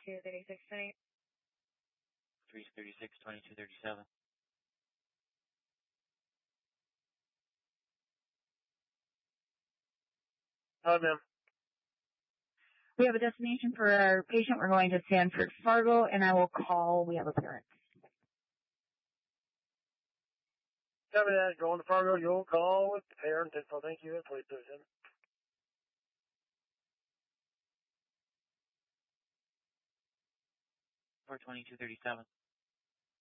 2236 tonight. 336, 2237. Hi, ma'am. We have a destination for our patient. We're going to Sanford Fargo, and I will call. We have a parent. Copy that. Going to Fargo. You'll call with parent info. Thank you. Please do it. 42237.